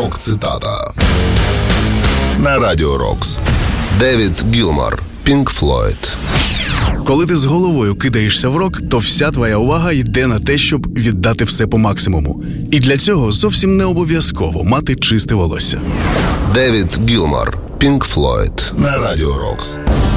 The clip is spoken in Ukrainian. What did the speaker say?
Рок-цитата на Радіо Рокс. Девід Гілмор, Pink Floyd. Коли ти з головою кидаєшся в рок, то вся твоя увага йде на те, щоб віддати все по максимуму. І для цього зовсім не обов'язково мати чисте волосся. Девід Гілмор, Pink Floyd на Радіо Рокс.